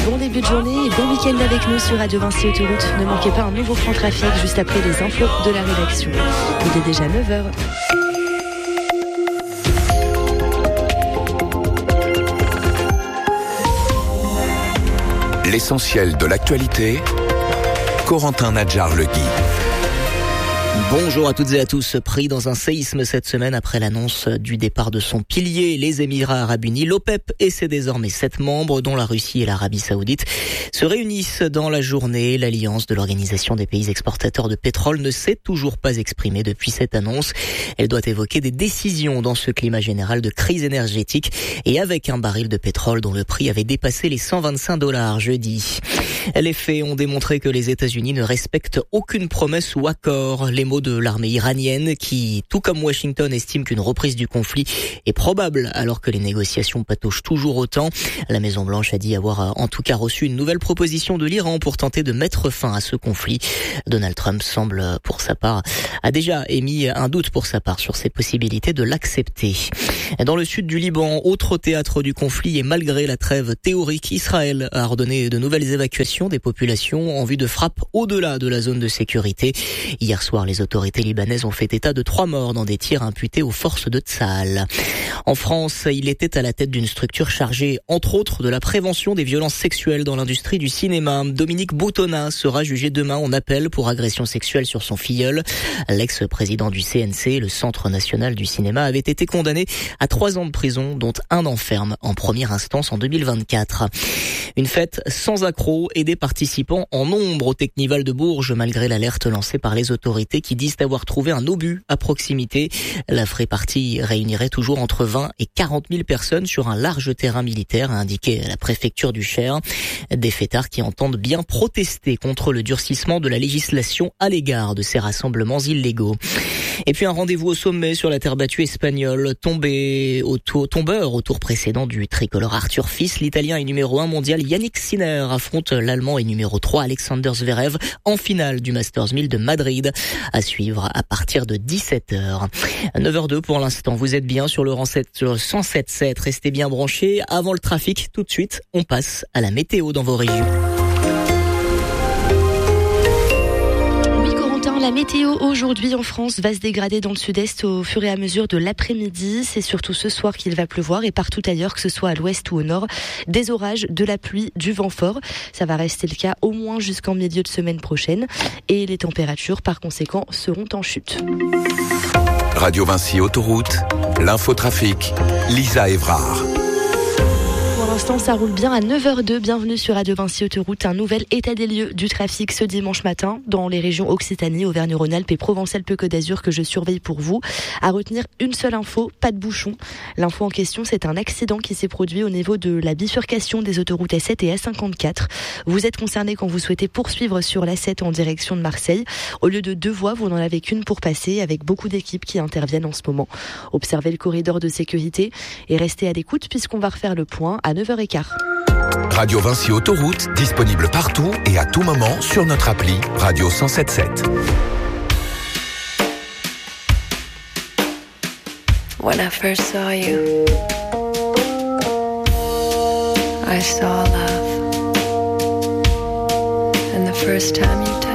Bon début de journée et bon week-end avec nous sur Radio Vinci Autoroute. Ne manquez pas un nouveau franc trafic juste après les infos de la rédaction. Il est déjà 9h. L'essentiel de l'actualité, Corentin Nadjar-Le Guy. Bonjour à toutes et à tous. Pris dans un séisme cette semaine après l'annonce du départ de son pilier, les Émirats Arabes Unis, l'OPEP et ses désormais 7 membres, dont la Russie et l'Arabie Saoudite, se réunissent dans la journée. L'alliance de l'Organisation des pays exportateurs de pétrole ne s'est toujours pas exprimée depuis cette annonce. Elle doit évoquer des décisions dans ce climat général de crise énergétique et avec un baril de pétrole dont le prix avait dépassé les $125 jeudi. Les faits ont démontré que les États-Unis ne respectent aucune promesse ou accord. Les mots de l'armée iranienne qui, tout comme Washington, estime qu'une reprise du conflit est probable alors que les négociations pataugent toujours autant. La Maison-Blanche a dit avoir en tout cas reçu une nouvelle proposition de l'Iran pour tenter de mettre fin à ce conflit. Donald Trump semble, pour sa part, a déjà émis un doute pour sa part sur ses possibilités de l'accepter. Dans le sud du Liban, autre théâtre du conflit et malgré la trêve théorique, Israël a ordonné de nouvelles évacuations des populations en vue de frappes au-delà de la zone de sécurité. Hier soir, les autorités libanaises ont fait état de 3 morts dans des tirs imputés aux forces de Tsahal. En France, il était à la tête d'une structure chargée, entre autres, de la prévention des violences sexuelles dans l'industrie du cinéma. Dominique Boutonnat sera jugé demain en appel pour agression sexuelle sur son filleul. L'ex-président du CNC, le Centre national du cinéma, avait été condamné à 3 ans de prison, dont 1 an ferme en première instance en 2024. Une fête sans accroc et des participants en nombre au Technival de Bourges, malgré l'alerte lancée par les autorités qui disent avoir trouvé un obus à proximité. La free-party réunirait toujours entre 20 et 40 000 personnes sur un large terrain militaire, a indiqué la préfecture du Cher. Des fêtards qui entendent bien protester contre le durcissement de la législation à l'égard de ces rassemblements illégaux. Et puis un rendez-vous au sommet sur la terre battue espagnole, tombeur au tour précédent du tricolore Arthur Fils. L'Italien est numéro 1 mondial Yannick Sinner affronte l'Allemand et numéro 3 Alexander Zverev en finale du Masters 1000 de Madrid. À suivre à partir de 17h. 9h02 pour l'instant. Vous êtes bien sur le 107.7. Restez bien branchés. Avant le trafic, tout de suite, on passe à la météo dans vos régions. La météo aujourd'hui en France va se dégrader dans le sud-est au fur et à mesure de l'après-midi. C'est surtout ce soir qu'il va pleuvoir et partout ailleurs, que ce soit à l'ouest ou au nord, des orages, de la pluie, du vent fort. Ça va rester le cas au moins jusqu'en milieu de semaine prochaine et les températures par conséquent seront en chute. Radio Vinci Autoroute, l'infotrafic, Lisa Evrard. Pour l'instant, ça roule bien à 9h02. Bienvenue sur Radio Vinci Autoroute. Un nouvel état des lieux du trafic ce dimanche matin dans les régions Occitanie, Auvergne-Rhône-Alpes et Provence-Alpes-Côte d'Azur que je surveille pour vous. À retenir une seule info, pas de bouchon. L'info en question, c'est un accident qui s'est produit au niveau de la bifurcation des autoroutes A7 et A54. Vous êtes concerné quand vous souhaitez poursuivre sur l'A7 en direction de Marseille. Au lieu de 2 voies, vous n'en avez qu'une pour passer avec beaucoup d'équipes qui interviennent en ce moment. Observez le corridor de sécurité et restez à l'écoute puisqu'on va refaire le point à 9h15. Radio Vinci Autoroute, disponible partout et à tout moment sur notre appli Radio 107.7. When I first saw you, I saw love. And the first time you touched